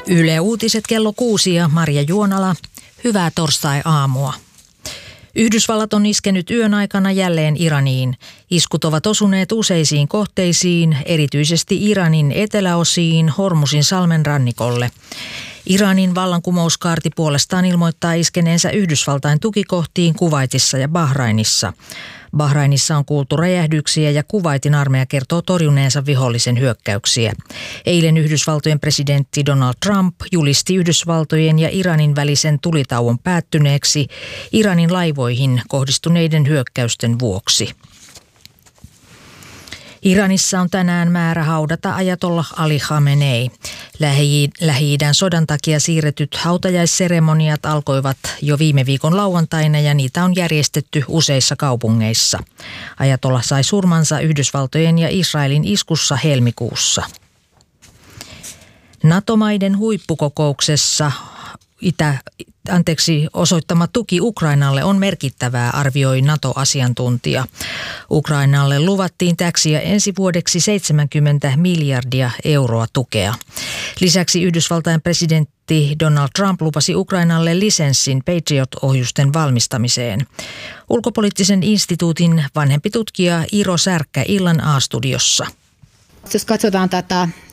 Yle Uutiset kello 6 ja Marja Juonala. Hyvää torstai-aamua. Yhdysvallat on iskenyt yön aikana jälleen Iraniin. Iskut ovat osuneet useisiin kohteisiin, erityisesti Iranin eteläosiin Hormuzin salmen rannikolle. Iranin vallankumouskaarti puolestaan ilmoittaa iskeneensä Yhdysvaltain tukikohtiin Kuwaitissa ja Bahrainissa. Bahrainissa on kuultu räjähdyksiä ja Kuwaitin armeija kertoo torjuneensa vihollisen hyökkäyksiä. Eilen Yhdysvaltojen presidentti Donald Trump julisti Yhdysvaltojen ja Iranin välisen tulitauon päättyneeksi Iranin laivoihin kohdistuneiden hyökkäysten vuoksi. Iranissa on tänään määrä haudata ajatollah Ali Khamenei. Lähi-idän sodan takia siirretyt hautajaisseremoniat alkoivat jo viime viikon lauantaina ja niitä on järjestetty useissa kaupungeissa. Ajatollah sai surmansa Yhdysvaltojen ja Israelin iskussa helmikuussa. NATO-maiden huippukokouksessa osoittama tuki Ukrainalle on merkittävää, arvioi NATO-asiantuntija. Ukrainalle luvattiin täksi ja ensi vuodeksi 70 miljardia euroa tukea. Lisäksi Yhdysvaltain presidentti Donald Trump lupasi Ukrainalle lisenssin Patriot-ohjusten valmistamiseen. Ulkopoliittisen instituutin vanhempi tutkija Iro Särkkä illan A-studiossa. Jos katsotaan tätä